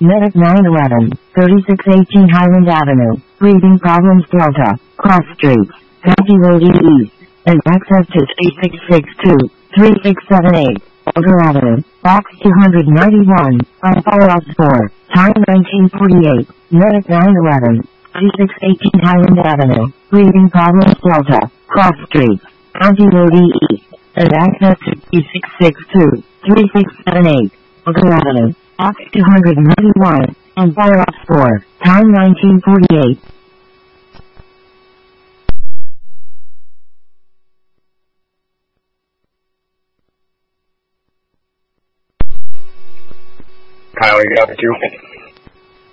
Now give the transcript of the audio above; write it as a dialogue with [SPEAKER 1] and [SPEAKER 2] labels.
[SPEAKER 1] Medic 911, 3618 Highland Avenue, Breathing Problems Delta, Cross Street, County Road E East, and access to 3662-3678, Elder Avenue, Box 291, on follow-up 4, time 1948, Medic 911, 3618 Highland Avenue, Breathing Problems Delta, Cross Street, County Road E East, and access to 3662-3678, Elder Avenue, Box 291, and follow-up 4, time 1948.
[SPEAKER 2] Kyle, you got the 2?